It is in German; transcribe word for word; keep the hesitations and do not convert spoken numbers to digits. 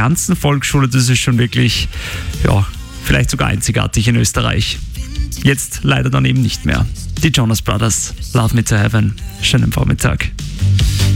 ganzen Volksschule, das ist schon wirklich, ja, vielleicht sogar einzigartig in Österreich. Jetzt leider dann eben nicht mehr. Die Jonas Brothers, Love Me to Heaven. Schönen Vormittag.